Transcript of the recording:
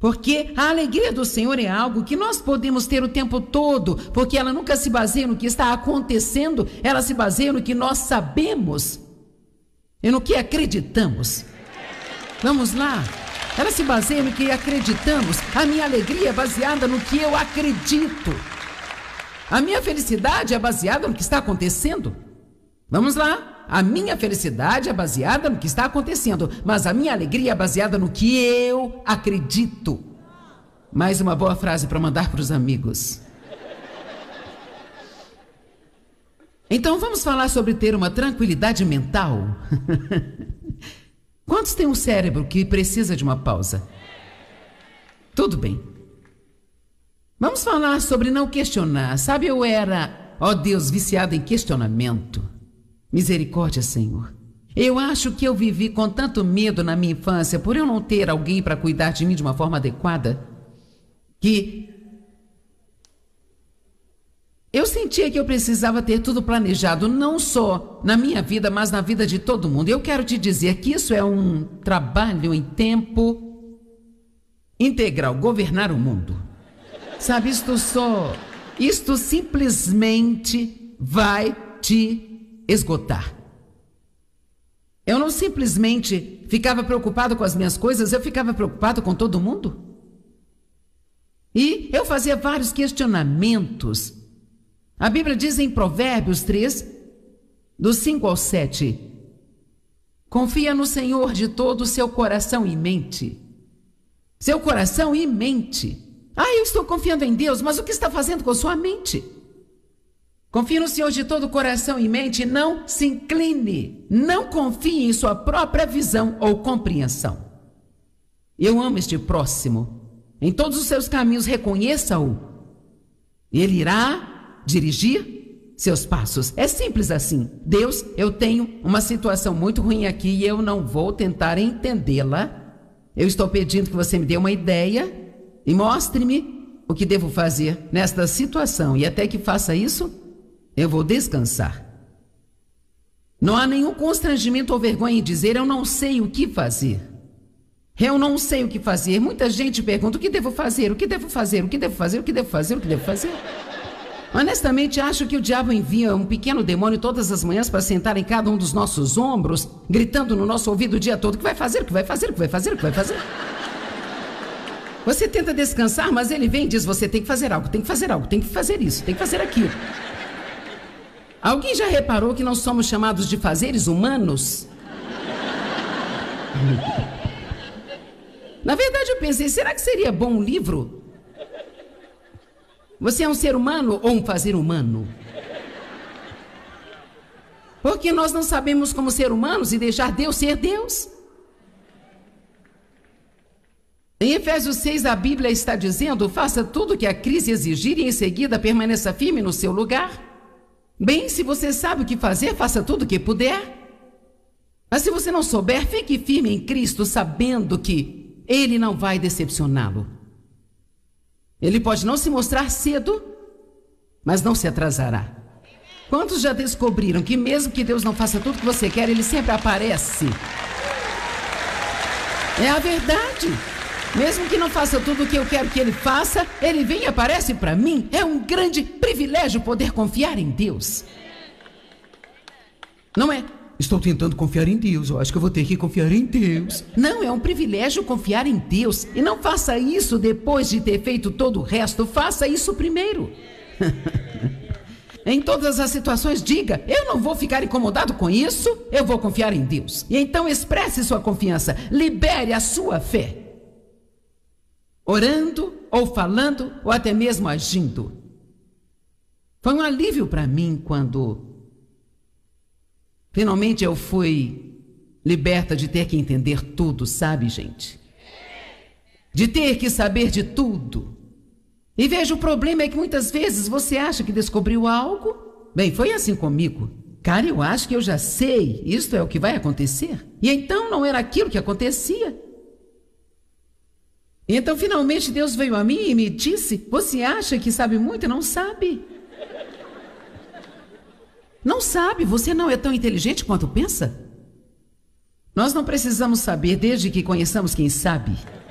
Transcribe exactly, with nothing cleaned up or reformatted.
Porque a alegria do Senhor é algo que nós podemos ter o tempo todo, porque ela nunca se baseia no que está acontecendo, ela se baseia no que nós sabemos e no que acreditamos. Vamos lá. Ela se baseia no que acreditamos. A minha alegria é baseada no que eu acredito. A minha felicidade é baseada no que está acontecendo. Vamos lá. A minha felicidade é baseada no que está acontecendo, mas a minha alegria é baseada no que eu acredito. Mais uma boa frase para mandar para os amigos. Então vamos falar sobre ter uma tranquilidade mental. Quantos têm um cérebro que precisa de uma pausa? Tudo bem. Vamos falar sobre não questionar. Sabe, eu era, ó Deus, viciado em questionamento. Misericórdia, Senhor. Eu acho que eu vivi com tanto medo na minha infância por eu não ter alguém para cuidar de mim de uma forma adequada, que eu sentia que eu precisava ter tudo planejado, não só na minha vida, mas na vida de todo mundo. Eu quero te dizer que isso é um trabalho em tempo integral, governar o mundo. Sabe, isto só, isto simplesmente vai te esgotar. Eu não simplesmente ficava preocupado com as minhas coisas, eu ficava preocupado com todo mundo. E eu fazia vários questionamentos. A Bíblia diz em Provérbios três, do cinco ao sete, confia no Senhor de todo o seu coração e mente. Seu coração e mente. Ah, eu estou confiando em Deus, mas o que está fazendo com sua mente? Confie no Senhor de todo o coração e mente, não se incline, não confie em sua própria visão ou compreensão. Eu amo este próximo. Em todos os seus caminhos reconheça-o. Ele irá dirigir seus passos. É simples assim. Deus, eu tenho uma situação muito ruim aqui e eu não vou tentar entendê-la. Eu estou pedindo que você me dê uma ideia e mostre-me o que devo fazer nesta situação. E até que faça isso, eu vou descansar. Não há nenhum constrangimento ou vergonha em dizer eu não sei o que fazer. Eu não sei o que fazer. Muita gente pergunta o que devo fazer, o que devo fazer, o que devo fazer, o que devo fazer, o que devo fazer. Honestamente, acho que o diabo envia um pequeno demônio todas as manhãs para sentar em cada um dos nossos ombros, gritando no nosso ouvido o dia todo: o que vai fazer, o que vai fazer, o que vai fazer, o que vai fazer. Você tenta descansar, mas ele vem e diz: você tem que fazer algo, tem que fazer algo, tem que fazer isso, tem que fazer aquilo. Alguém já reparou que nós somos chamados de fazeres humanos? Na verdade, eu pensei, será que seria bom um livro? Você é um ser humano ou um fazer humano? Porque nós não sabemos como ser humanos e deixar Deus ser Deus. Em Efésios seis, a Bíblia está dizendo: faça tudo o que a crise exigir e em seguida permaneça firme no seu lugar. Bem, se você sabe o que fazer, faça tudo o que puder. Mas se você não souber, fique firme em Cristo, sabendo que Ele não vai decepcioná-lo. Ele pode não se mostrar cedo, mas não se atrasará. Quantos já descobriram que mesmo que Deus não faça tudo o que você quer, Ele sempre aparece? É a verdade. Mesmo que não faça tudo o que eu quero que Ele faça, Ele vem e aparece para mim. É um grande privilégio poder confiar em Deus. Não é? Estou tentando confiar em Deus, eu acho que eu vou ter que confiar em Deus. Não, é um privilégio confiar em Deus. E não faça isso depois de ter feito todo o resto, faça isso primeiro. Em todas as situações, diga: eu não vou ficar incomodado com isso, eu vou confiar em Deus. E então expresse sua confiança, libere a sua fé. Orando, ou falando, ou até mesmo agindo. Foi um alívio para mim quando finalmente eu fui liberta de ter que entender tudo, sabe, gente? De ter que saber de tudo. E veja, o problema é que muitas vezes você acha que descobriu algo. Bem, foi assim comigo. Cara, eu acho que eu já sei, isto é o que vai acontecer. E então não era aquilo que acontecia. Então finalmente Deus veio a mim e me disse: você acha que sabe muito e não sabe. Não sabe, você não é tão inteligente quanto pensa. Nós não precisamos saber desde que conheçamos quem sabe.